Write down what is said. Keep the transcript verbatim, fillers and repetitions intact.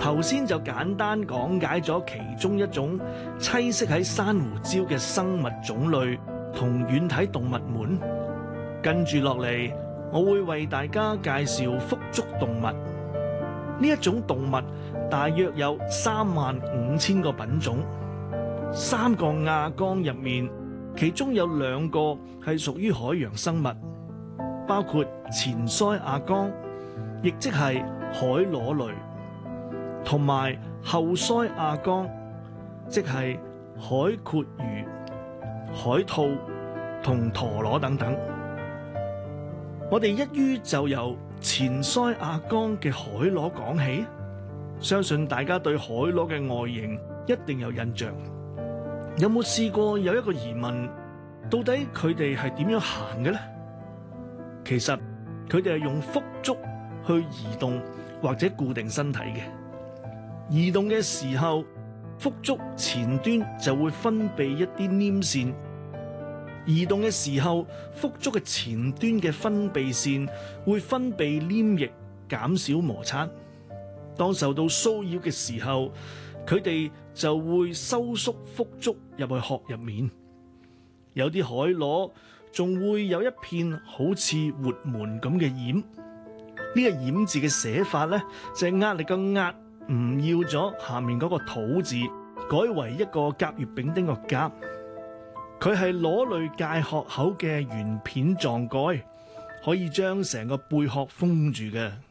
頭先就簡單講解咗其中一種棲息喺珊瑚礁嘅生物種類同軟體動物們。跟住落嚟，我會為大家介紹腹足動物。呢一種動物大約有三萬五千個品種。三個亞綱入面，其中有兩個係屬於海洋生物，包括前鰓亞綱，亦即係海螺類，同埋後鰓亞綱，即係海蛞蝓、海兔同陀螺等等。我哋一於就由前鰓亞綱嘅海螺講起，相信大家對海螺嘅外形一定有印象。有冇試過有一個疑問，到底佢哋係點樣行嘅呢？其實佢哋係用腹足去移動或者固定身體嘅。移動嘅時候，腹足前端就會分泌一啲黏線。移動嘅時候，腹足嘅前端嘅分泌線會分泌黏液，減少摩擦。當受到騷擾嘅時候，佢哋就會收縮腹足入去殼入面。有啲海螺仲會有一片好似活門咁嘅掩。呢、這個掩字嘅寫法咧，就係、是、壓力嘅壓唔要咗下面嗰個土字，改為一個甲乙丙丁個甲。佢係螺類介殼口嘅圓片狀蓋，可以將成個貝殼封住嘅。